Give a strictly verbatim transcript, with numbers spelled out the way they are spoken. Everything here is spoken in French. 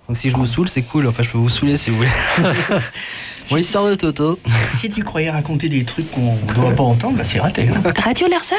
Donc si je vous saoule, c'est cool. Enfin, je peux vous saouler si vous voulez. Bon, l'histoire de Toto. Si tu croyais raconter des trucs qu'on ne doit pas entendre, bah c'est raté. Hein. Radio Larzac ?